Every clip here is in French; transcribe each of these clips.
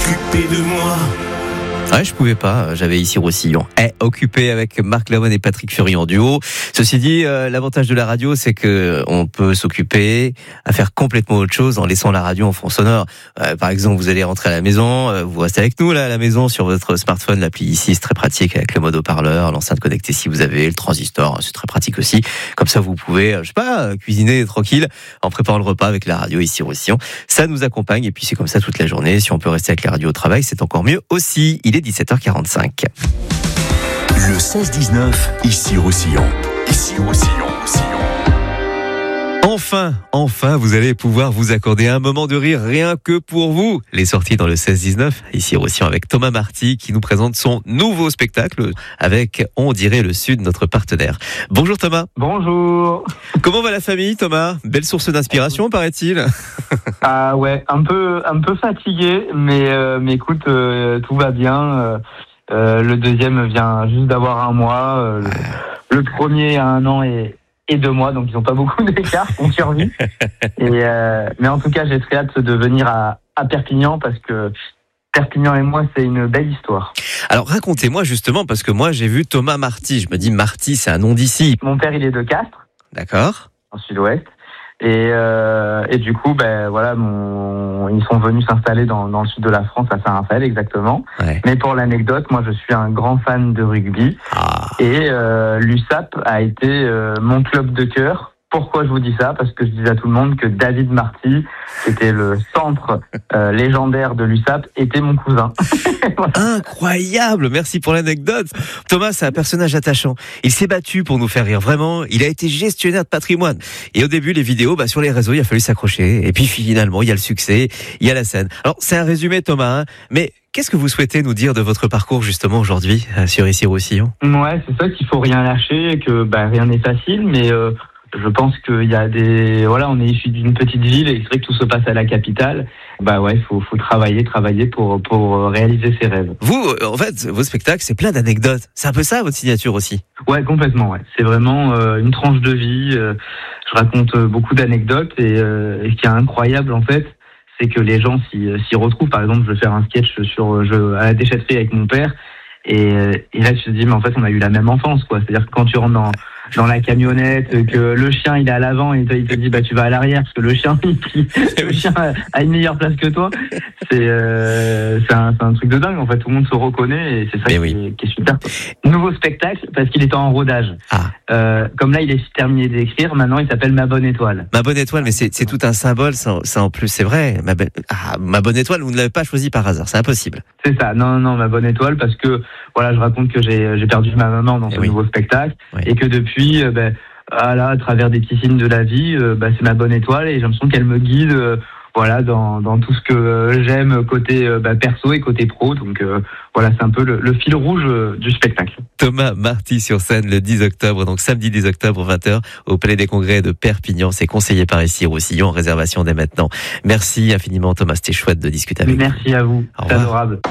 occupé de moi. Ouais, je pouvais pas, j'avais ici Roussillon. Occupé avec Marc Lavoine et Patrick Fury en duo. Ceci dit, l'avantage de la radio, c'est que on peut s'occuper à faire complètement autre chose en laissant la radio en fond sonore. Par exemple, vous allez rentrer à la maison, vous restez avec nous là à la maison sur votre smartphone, l'appli ici, c'est très pratique avec le mode haut-parleur, l'enceinte connectée si vous avez, le transistor, c'est très pratique aussi. Comme ça, vous pouvez, je sais pas, cuisiner tranquille en préparant le repas avec la radio ici Roussillon. Ça nous accompagne et puis c'est comme ça toute la journée. Si on peut rester avec la radio au travail, c'est encore mieux aussi. Il est 17h45. Le 16-19, ici Roussillon. Ici Roussillon. Enfin, vous allez pouvoir vous accorder un moment de rire rien que pour vous. Les sorties dans le 16-19, ici Roussillon avec Thomas Marty qui nous présente son nouveau spectacle avec On dirait le Sud, notre partenaire. Bonjour Thomas. Bonjour. Comment va la famille Thomas? Belle source d'inspiration paraît-il. Ah ouais, un peu fatigué, mais écoute, tout va bien. Le deuxième vient juste d'avoir 1 mois. Le premier a 1 an et 2 mois, donc ils n'ont pas beaucoup d'écart, on survit. Mais en tout cas, j'ai très hâte de venir à Perpignan parce que Perpignan et moi, c'est une belle histoire. Alors racontez-moi justement, parce que moi j'ai vu Thomas Marty. Je me dis Marty, c'est un nom d'ici. Mon père, il est de Castres. D'accord. En sud-ouest. Et du coup, voilà, ils sont venus s'installer dans le sud de la France, à Saint-Raphaël exactement. Ouais. Mais pour l'anecdote, moi je suis un grand fan de rugby. Et l'USAP a été mon club de cœur. Pourquoi je vous dis ça? Parce que je disais à tout le monde que David Marty, qui était le centre légendaire de l'USAP, était mon cousin. Voilà. Incroyable, merci pour l'anecdote. Thomas, c'est un personnage attachant. Il s'est battu pour nous faire rire, vraiment. Il a été gestionnaire de patrimoine. Et au début, les vidéos, sur les réseaux, il a fallu s'accrocher. Et puis finalement, il y a le succès, il y a la scène. Alors, c'est un résumé, Thomas, mais qu'est-ce que vous souhaitez nous dire de votre parcours justement aujourd'hui sur Ici Roussillon? Ouais, c'est ça, qu'il faut rien lâcher, que rien n'est facile, mais je pense qu'il y a on est issu d'une petite ville et c'est vrai que tout se passe à la capitale. Il faut travailler pour réaliser ses rêves. Vous, en fait, vos spectacles, c'est plein d'anecdotes. C'est un peu ça, votre signature aussi? Ouais, complètement, ouais. C'est vraiment une tranche de vie. Je raconte beaucoup d'anecdotes et ce qui est incroyable, en fait, c'est que les gens s'y retrouvent. Par exemple, je vais faire un sketch à la déchetterie avec mon père et là, tu te dis, mais en fait, on a eu la même enfance, quoi. C'est-à-dire que quand tu rentres dans la camionnette, que le chien il est à l'avant et il te dit tu vas à l'arrière parce que le chien a une meilleure place que toi. C'est un truc de dingue, en fait, tout le monde se reconnaît et c'est ça qui est super. Nouveau spectacle parce qu'il est en rodage. Comme là il est terminé d'écrire, maintenant il s'appelle Ma Bonne Étoile. Ma Bonne Étoile, mais c'est tout un symbole, ça en plus, c'est vrai. Ma Bonne Étoile, vous ne l'avez pas choisi par hasard, c'est impossible. C'est ça, non, Ma Bonne Étoile, parce que voilà, je raconte que j'ai perdu ma maman dans ce nouveau spectacle et que depuis à travers des petits signes de la vie, c'est ma bonne étoile et j'ai l'impression qu'elle me guide dans tout ce que j'aime côté perso et côté pro. Donc c'est un peu le fil rouge du spectacle. Thomas Marty sur scène le 10 octobre, donc samedi 10 octobre 20h au Palais des Congrès de Perpignan. C'est conseillé par Ici Roussillon, réservation dès maintenant. Merci infiniment Thomas, c'était chouette de discuter avec vous. Merci à vous, c'est adorable.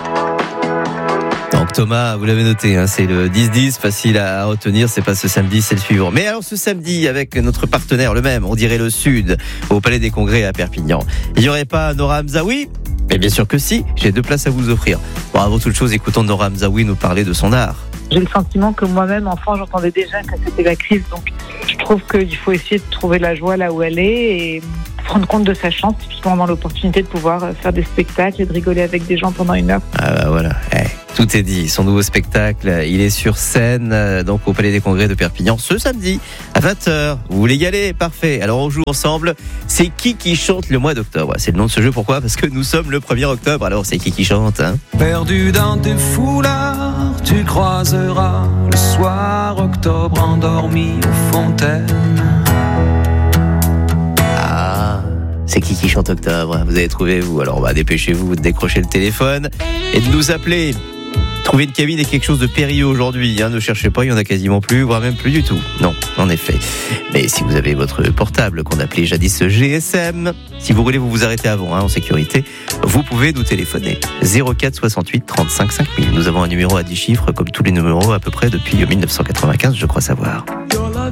Donc Thomas, vous l'avez noté, c'est le 10-10, facile à retenir, c'est pas ce samedi, c'est le suivant. Mais alors ce samedi, avec notre partenaire, le même, on dirait le Sud, au Palais des Congrès à Perpignan, il n'y aurait pas Nora Hamzaoui? Mais bien sûr que si, j'ai 2 places à vous offrir. Bon, avant toute chose, écoutons Nora Hamzaoui nous parler de son art. J'ai le sentiment que moi-même, enfant, j'entendais déjà que c'était la crise, donc je trouve qu'il faut essayer de trouver la joie là où elle est et se rendre compte de sa chance, typiquement dans l'opportunité de pouvoir faire des spectacles et de rigoler avec des gens pendant 1 heure. Voilà, tout est dit. Son nouveau spectacle, il est sur scène, donc au Palais des Congrès de Perpignan, ce samedi à 20h. Vous voulez y aller? Parfait. Alors on joue ensemble. C'est qui chante le mois d'octobre? C'est le nom de ce jeu. Pourquoi? Parce que nous sommes le 1er octobre. Alors c'est qui chante, Perdu dans tes foulards, tu croiseras le soir octobre endormi aux fontaines. C'est qui chante octobre? Vous avez trouvé, vous? Alors dépêchez-vous de décrocher le téléphone et de nous appeler. Trouver une cabine est quelque chose de périlleux aujourd'hui, ne cherchez pas, il y en a quasiment plus, voire même plus du tout. Non, en effet. Mais si vous avez votre portable qu'on appelait jadis GSM, si vous voulez vous arrêtez avant, en sécurité, vous pouvez nous téléphoner 04 68 35 5000. Nous avons un numéro à 10 chiffres comme tous les numéros à peu près depuis 1995, je crois savoir.